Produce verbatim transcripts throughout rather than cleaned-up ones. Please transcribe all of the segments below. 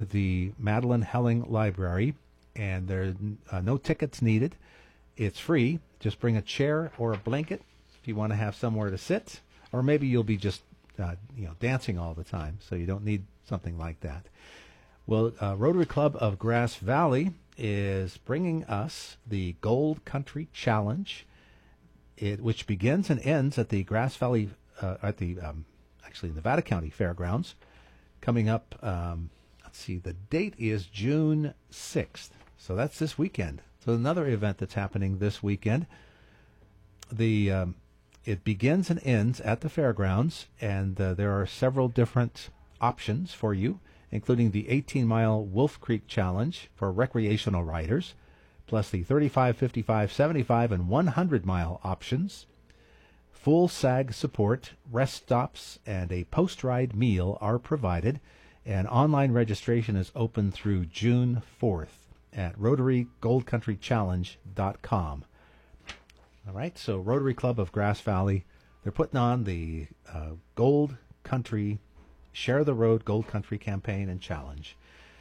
the Madeline Helling Library, and there are uh, no tickets needed. It's free. Just bring a chair or a blanket if you want to have somewhere to sit, or maybe you'll be just uh, you know dancing all the time, so you don't need something like that. Well, uh, Rotary Club of Grass Valley is bringing us the Gold Country Challenge, it, which begins and ends at the Grass Valley, uh, at the um, actually Nevada County Fairgrounds, coming up. Um, let's see, the date is June sixth, so that's this weekend. So another event that's happening this weekend. The um, it begins and ends at the fairgrounds, and uh, there are several different options for you, including the eighteen-mile Wolf Creek Challenge for recreational riders, plus the thirty-five, fifty-five, seventy-five, and one hundred-mile options. Full S A G support, rest stops, and a post-ride meal are provided, and online registration is open through June fourth at Rotary Gold Country Challenge dot com. All right, so Rotary Club of Grass Valley, they're putting on the uh, Gold Country Share the Road Gold Country Campaign and Challenge.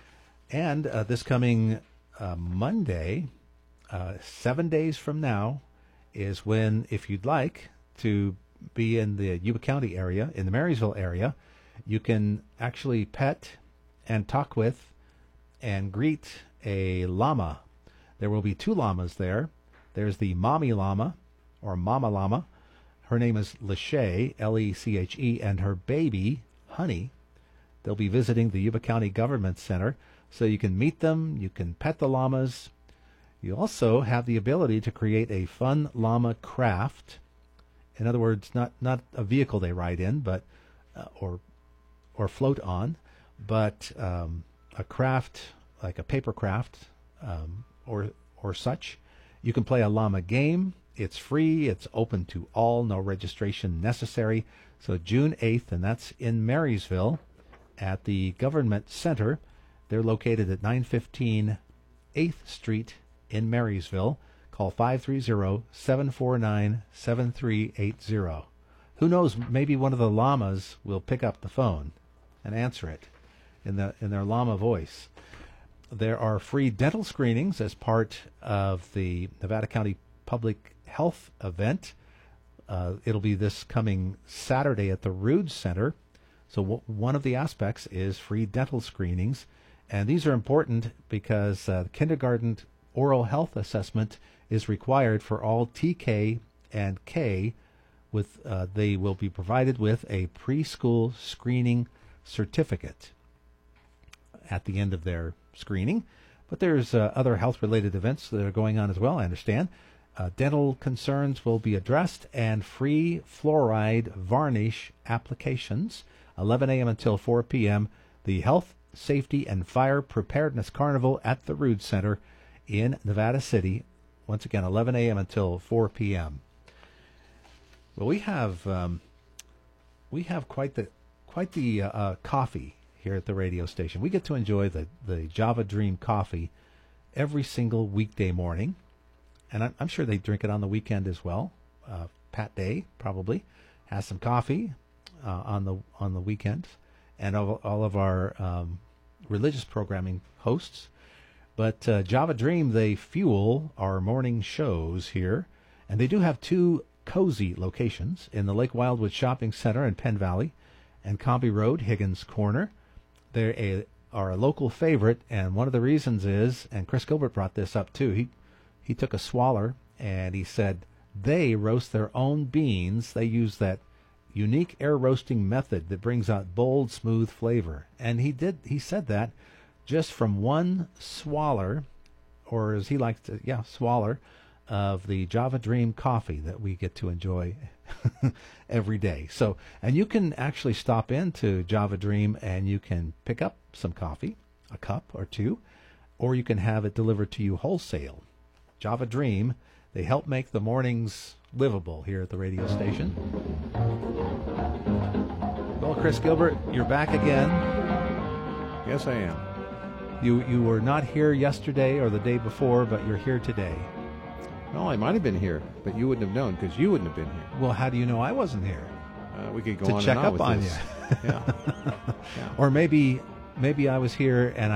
And uh, this coming uh, Monday, uh, seven days from now, is when, if you'd like to be in the Yuba County area, in the Marysville area, you can actually pet and talk with and greet a llama. There will be two llamas there. There's the mommy llama, or mama llama. Her name is Leche, L E C H E, and her baby, Honey. They'll be visiting the Yuba County Government Center, so you can meet them, you can pet the llamas. You also have the ability to create a fun llama craft. In other words, not, not a vehicle they ride in, but uh, or or float on, but um, a craft like a paper craft um, or or such. You can play a llama game. It's free. It's open to all. No registration necessary. So June eighth, and that's in Marysville at the Government Center. They're located at nine fifteen eighth Street in Marysville. Call five three zero, seven four nine, seven three eight zero. Who knows, maybe one of the llamas will pick up the phone and answer it in the in their llama voice. There are free dental screenings as part of the Nevada County Public Health event. Uh, it'll be this coming Saturday at the Rood Center. So w- one of the aspects is free dental screenings. And these are important because uh, kindergarten oral health assessment is required for all T K and K. With uh, they will be provided with a preschool screening certificate at the end of their screening. But there's uh, other health-related events that are going on as well, I understand. Uh, dental concerns will be addressed, and free fluoride varnish applications, eleven a.m. until four p.m. The Health, Safety, and Fire Preparedness Carnival at the Rood Center in Nevada City. Once again, eleven a.m. until four p.m. Well, we have um, we have quite the quite the uh, uh, coffee here at the radio station. We get to enjoy the the Java Dream coffee every single weekday morning. And I'm, I'm sure they drink it on the weekend as well. Uh, Pat Day probably has some coffee uh, on the on the weekends, and all, all of our um, religious programming hosts. But uh, Java Dream, they fuel our morning shows here, and they do have two cozy locations in the Lake Wildwood Shopping Center in Penn Valley and Comby Road, Higgins Corner. They a, are a local favorite, and one of the reasons is, and Chris Gilbert brought this up too, he He took a swaller and he said they roast their own beans. They use that unique air roasting method that brings out bold, smooth flavor. And he did. He said that just from one swaller, or as he likes to, yeah, swaller, of the Java Dream coffee that we get to enjoy every day. So, and you can actually stop into Java Dream and you can pick up some coffee, a cup or two, or you can have it delivered to you wholesale. Java Dream, they help make the mornings livable here at the radio station. Well, Chris Gilbert, you're back again. Yes, I am. You you were not here yesterday or the day before, but you're here today. Well, I might have been here, but you wouldn't have known because you wouldn't have been here. Well, how do you know I wasn't here? Uh, we could go to on check and on up with on this. you. yeah. yeah. Or maybe maybe I was here and